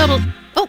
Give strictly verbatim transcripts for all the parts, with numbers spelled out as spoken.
Total. Oh,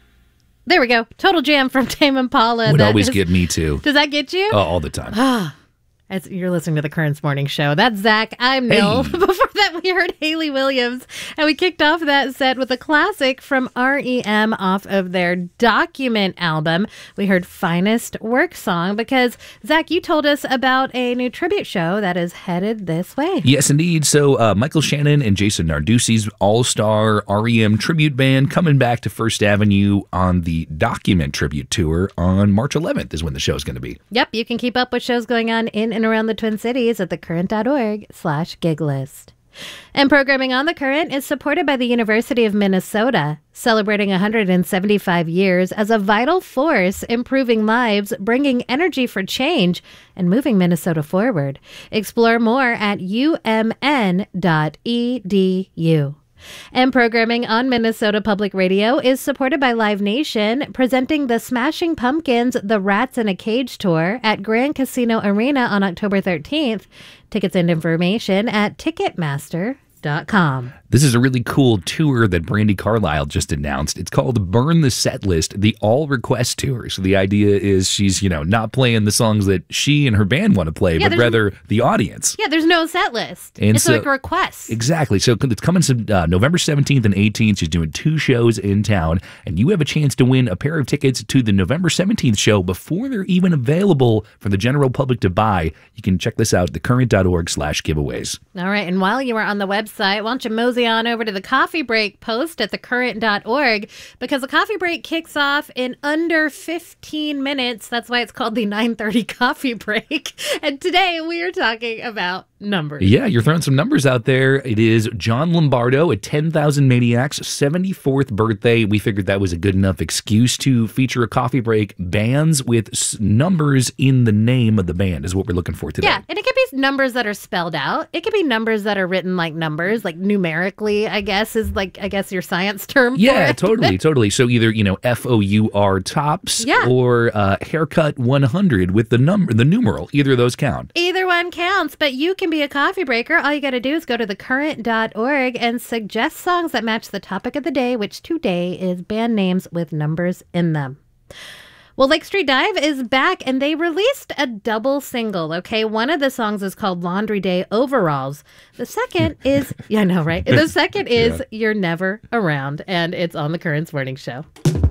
there we go. Total Jam from Tame Impala. Would That always is- get me too. Does that get you? Oh, all the time. As you're listening to the Currents Morning Show. That's Zach. I'm Nil. Hey. Before that, we heard Haley Williams, and we kicked off that set with a classic from R E M off of their Document album. We heard Finest Work Song because, Zach, you told us about a new tribute show that is headed this way. Yes, indeed. So uh, Michael Shannon and Jason Narducci's all-star R E M tribute band coming back to First Avenue on the Document tribute tour on March eleventh is when the show's going to be. Yep, you can keep up with shows going on in and around the Twin Cities at thecurrent.org slash gig list. And programming on The Current is supported by the University of Minnesota, celebrating one hundred seventy-five years as a vital force improving lives, bringing energy for change, and moving Minnesota forward. Explore more at u m n dot e d u. And programming on Minnesota Public Radio is supported by Live Nation, presenting the Smashing Pumpkins The Rats in a Cage tour at Grand Casino Arena on October thirteenth. Tickets and information at ticketmaster dot com. This is a really cool tour that Brandi Carlile just announced. It's called Burn the Set List, the All Request Tour. So the idea is she's, you know, not playing the songs that she and her band want to play, Yeah, but there's- rather the audience. Yeah, there's no set list. And it's so- like a request. Exactly. So it's coming to uh, November seventeenth and eighteenth. She's doing two shows in town, and you have a chance to win a pair of tickets to the November seventeenth show before they're even available for the general public to buy. You can check this out at thecurrent.org slash giveaways. All right, and while you are on the website, why don't you mosey on over to the Coffee Break post at thecurrent dot org, because the Coffee Break kicks off in under fifteen minutes. That's why it's called the nine thirty Coffee Break. And today we are talking about numbers. Yeah, you're throwing some numbers out there. It is John Lombardo at ten thousand Maniacs' seventy-fourth birthday. We figured that was a good enough excuse to feature a Coffee Break. Bands with s- numbers in the name of the band is what we're looking for today. Yeah, and it could be numbers that are spelled out. It could be numbers that are written like numbers, like numerically, I guess, is like, I guess, your science term for Yeah, it. totally, totally. So either, you know, F O U R tops Yeah. or uh, haircut one hundred with the number, the numeral. Either of those count. Either one counts, but you can be a coffee breaker. All you got to do is go to thecurrent dot org and suggest songs that match the topic of the day, which today is band names with numbers in them. Well, Lake Street Dive is back, and they released a double single, okay? One of the songs is called Laundry Day Overalls. The second is, yeah, I know, right? The second is Yeah. You're Never Around, and it's on the Currents Morning Show.